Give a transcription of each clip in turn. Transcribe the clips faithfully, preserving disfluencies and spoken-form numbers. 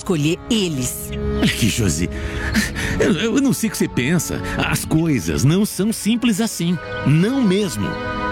escolher eles. Que Josi, eu, eu não sei o que você pensa. As coisas não são simples assim. Não mesmo.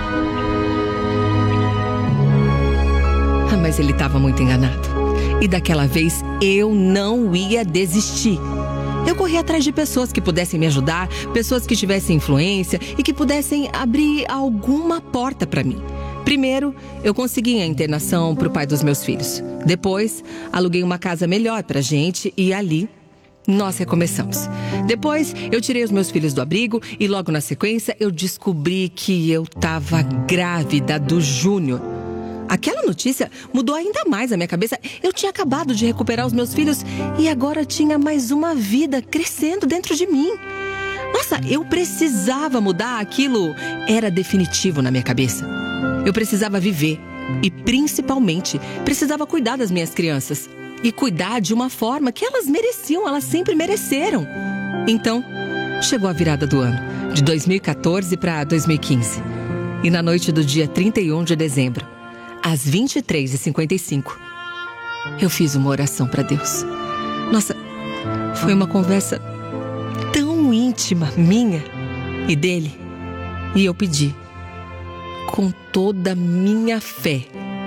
Ah, mas ele estava muito enganado. E daquela vez eu não ia desistir. Eu corri atrás de pessoas que pudessem me ajudar, pessoas que tivessem influência e que pudessem abrir alguma porta para mim. Primeiro, eu consegui a internação para o pai dos meus filhos. Depois, aluguei uma casa melhor para a gente e ali nós recomeçamos. Depois, eu tirei os meus filhos do abrigo e logo na sequência eu descobri que eu estava grávida do Júnior. Aquela notícia mudou ainda mais a minha cabeça. Eu tinha acabado de recuperar os meus filhos e agora tinha mais uma vida crescendo dentro de mim. Nossa, eu precisava mudar aquilo. Era definitivo na minha cabeça. Eu precisava viver e, principalmente, precisava cuidar das minhas crianças. E cuidar de uma forma que elas mereciam, elas sempre mereceram. Então, chegou a virada do ano, de dois mil e quatorze para dois mil e quinze. E na noite do dia trinta e um de dezembro, às vinte e três e cinquenta e cinco, eu fiz uma oração para Deus. Nossa, foi uma conversa tão íntima minha e dele. E eu pedi, com toda a minha fé,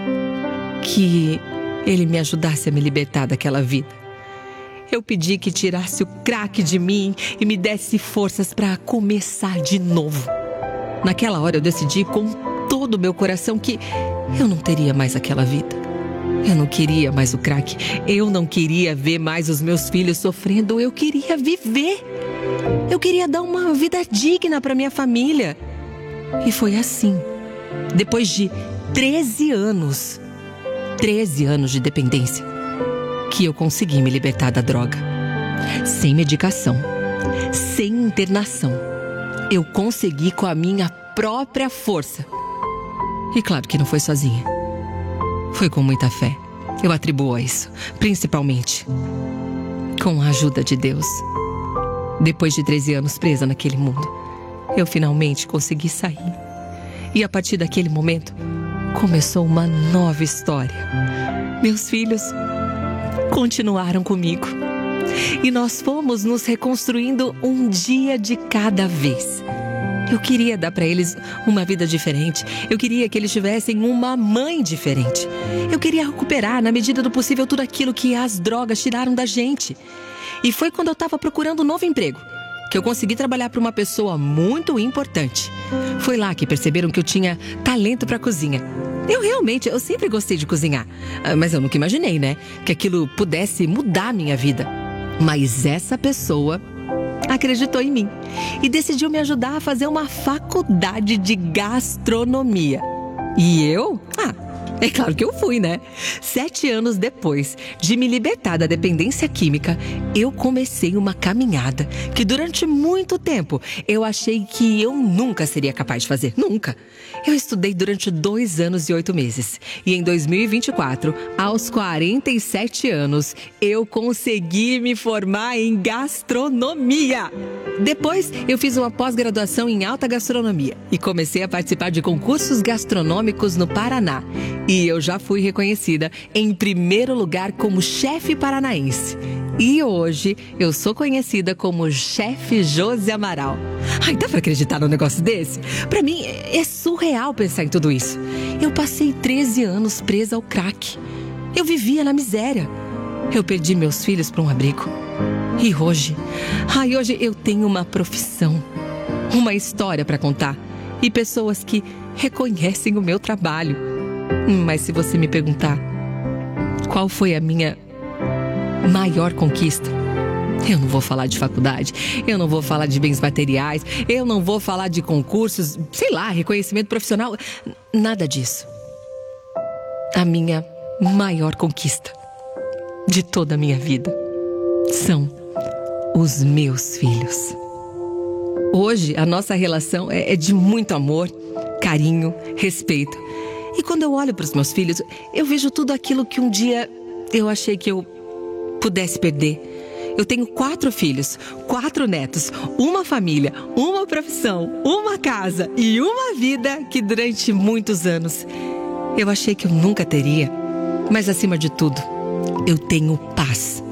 que ele me ajudasse a me libertar daquela vida. Eu pedi que tirasse o crack de mim e me desse forças para começar de novo. Naquela hora eu decidi com todo o meu coração que eu não teria mais aquela vida. Eu não queria mais o crack. Eu não queria ver mais os meus filhos sofrendo. Eu queria viver. Eu queria dar uma vida digna para minha família. E foi assim. Depois de treze anos, treze anos de dependência, que eu consegui me libertar da droga. Sem medicação, sem internação. Eu consegui com a minha própria força. E claro que não foi sozinha. Foi com muita fé. Eu atribuo a isso, principalmente com a ajuda de Deus. Depois de treze anos presa naquele mundo, eu finalmente consegui sair. E a partir daquele momento, começou uma nova história. Meus filhos continuaram comigo. E nós fomos nos reconstruindo um dia de cada vez. Eu queria dar para eles uma vida diferente. Eu queria que eles tivessem uma mãe diferente. Eu queria recuperar, na medida do possível, tudo aquilo que as drogas tiraram da gente. E foi quando eu estava procurando um novo emprego que eu consegui trabalhar para uma pessoa muito importante. Foi lá que perceberam que eu tinha talento para cozinha. Eu realmente, eu sempre gostei de cozinhar. Mas eu nunca imaginei, né, que aquilo pudesse mudar a minha vida. Mas essa pessoa acreditou em mim e decidiu me ajudar a fazer uma faculdade de gastronomia. E eu? Ah, é claro que eu fui, né? Sete anos depois de me libertar da dependência química, eu comecei uma caminhada que durante muito tempo eu achei que eu nunca seria capaz de fazer. Nunca. Eu estudei durante dois anos e oito meses. E em dois mil e vinte e quatro, aos quarenta e sete anos, eu consegui me formar em gastronomia. Depois, eu fiz uma pós-graduação em alta gastronomia e comecei a participar de concursos gastronômicos no Paraná. E eu já fui reconhecida em primeiro lugar como chefe paranaense. E hoje eu sou conhecida como chefe Josi Amaral. Ai, dá pra acreditar num negócio desse? Pra mim é surreal pensar em tudo isso. Eu passei treze anos presa ao crack. Eu vivia na miséria. Eu perdi meus filhos pra um abrigo. E hoje, ai, hoje eu tenho uma profissão, uma história pra contar e pessoas que reconhecem o meu trabalho. Mas se você me perguntar qual foi a minha maior conquista, eu não vou falar de faculdade, eu não vou falar de bens materiais, eu não vou falar de concursos, sei lá, reconhecimento profissional, nada disso. A minha maior conquista de toda a minha vida são os meus filhos. Hoje a nossa relação é de muito amor, carinho, respeito. E quando eu olho para os meus filhos, eu vejo tudo aquilo que um dia eu achei que eu pudesse perder. Eu tenho quatro filhos, quatro netos, uma família, uma profissão, uma casa e uma vida que durante muitos anos eu achei que eu nunca teria. Mas acima de tudo, eu tenho paz.